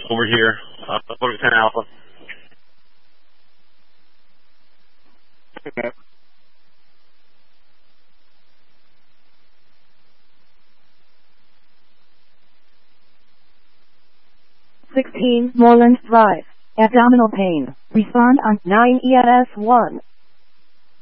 over here. Over 10 Alpha. Okay. Moreland Drive. Abdominal pain. Respond on 9 ES1.